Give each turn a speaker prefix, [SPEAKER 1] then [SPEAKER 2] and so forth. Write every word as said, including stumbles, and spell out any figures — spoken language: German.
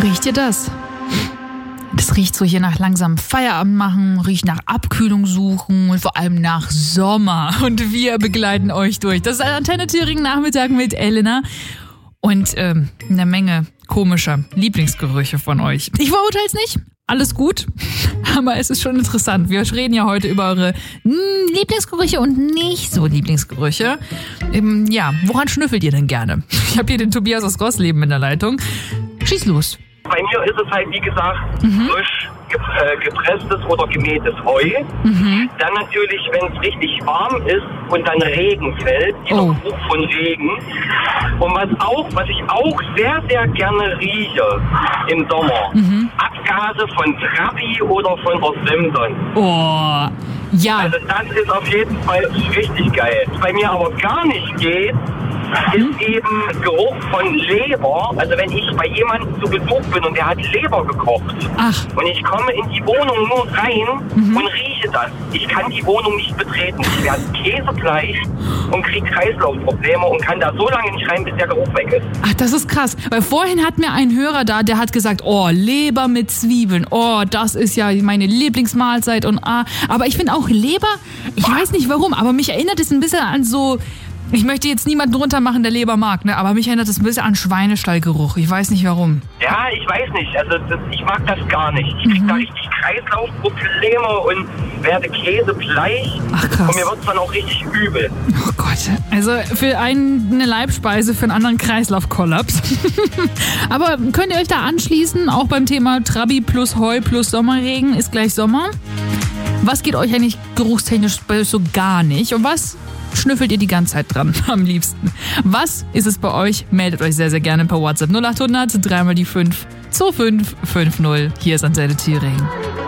[SPEAKER 1] Riecht ihr das? Das riecht so hier nach langsamem Feierabend machen, riecht nach Abkühlung suchen und vor allem nach Sommer. Und wir begleiten euch durch. Das ist ein Antenne Thüringen Nachmittag mit Elena und ähm, eine Menge komischer Lieblingsgerüche von euch. Ich verurteile es nicht. Alles gut, aber es ist schon interessant. Wir reden ja heute über eure Lieblingsgerüche und nicht so Lieblingsgerüche. Ähm, ja, woran schnüffelt ihr denn gerne? Ich habe hier den Tobias aus Gosleben in der Leitung. Schieß los.
[SPEAKER 2] Bei mir ist es halt, wie gesagt, mhm. frisch äh, gepresstes oder gemähtes Heu. Mhm. Dann natürlich, wenn es richtig warm ist und dann Regen fällt, dieser
[SPEAKER 1] oh.
[SPEAKER 2] Geruch von Regen. Und was auch, was ich auch sehr, sehr gerne rieche im Sommer, mhm. Abgase von Trabi oder von der Simson.
[SPEAKER 1] Oh, ja.
[SPEAKER 2] Also das ist auf jeden Fall richtig geil. Was bei mir aber gar nicht geht, ist eben Geruch von Leber. Also wenn ich bei jemandem zu Besuch bin und der hat Leber gekocht.
[SPEAKER 1] Ach.
[SPEAKER 2] Und ich komme in die Wohnung nur rein mhm. und rieche das. Ich kann die Wohnung nicht betreten. Ich werde käsebleich und kriege Kreislaufprobleme und kann da so lange nicht rein, bis der Geruch weg ist.
[SPEAKER 1] Ach, das ist krass. Weil vorhin hat mir ein Hörer da, der hat gesagt, oh, Leber mit Zwiebeln. Oh, das ist ja meine Lieblingsmahlzeit. Und ah, aber ich finde auch Leber, ich weiß nicht warum, aber mich erinnert es ein bisschen an so... Ich möchte jetzt niemanden drunter machen, der Leber mag, ne? Aber mich erinnert das ein bisschen an Schweinestallgeruch. Ich weiß nicht warum.
[SPEAKER 2] Ja, ich weiß nicht. Also das, ich mag das gar nicht. Ich krieg mhm. da richtig Kreislaufprobleme und werde käsebleich.
[SPEAKER 1] Ach krass.
[SPEAKER 2] Und mir wird es dann auch richtig übel.
[SPEAKER 1] Oh Gott. Also für einen eine Leibspeise, für einen anderen Kreislaufkollaps. Aber könnt ihr euch da anschließen? Auch beim Thema Trabi plus Heu plus Sommerregen ist gleich Sommer. Was geht euch eigentlich geruchstechnisch so gar nicht? Und was schnüffelt ihr die ganze Zeit dran am liebsten? Was ist es bei euch? Meldet euch sehr, sehr gerne per WhatsApp null acht hundert, dreimal die fünf, zwei fünf fünf null. Hier ist Antenne Thüringen.